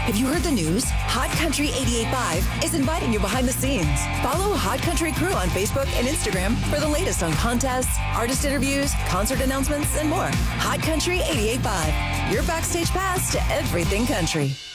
Have you heard the news? Hot Country 88.5 is inviting you behind the scenes. Follow Hot Country Crew on Facebook and Instagram for the latest on contests, artist interviews, concert announcements, and more. Hot Country 88.5, your backstage pass to everything country.